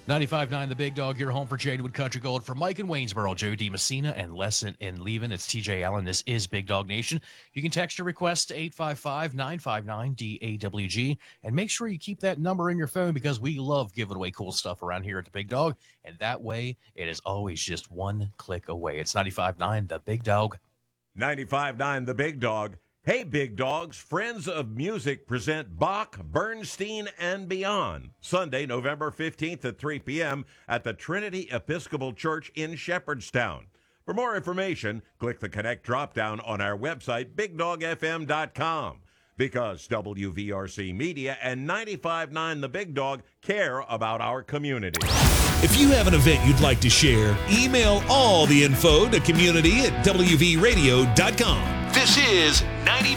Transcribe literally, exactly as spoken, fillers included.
ninety-five point nine The Big Dog, your home for Jadewood Country Gold. For Mike in Waynesboro, Joe DiMessina, and Les in, in Leven, it's T J Allen. This is Big Dog Nation. You can text your request to eight five five, nine five nine, D A W G, and make sure you keep that number in your phone because we love giving away cool stuff around here at The Big Dog, and that way it is always just one click away. It's ninety-five point nine The Big Dog. ninety-five point nine The Big Dog. Hey, Big Dogs, Friends of Music present Bach, Bernstein, and Beyond. Sunday, November fifteenth at three p.m. at the Trinity Episcopal Church in Shepherdstown. For more information, click the Connect drop-down on our website, big dog f m dot com. Because W V R C Media and ninety-five point nine The Big Dog care about our community. If you have an event you'd like to share, email all the info to community at w v radio dot com. This is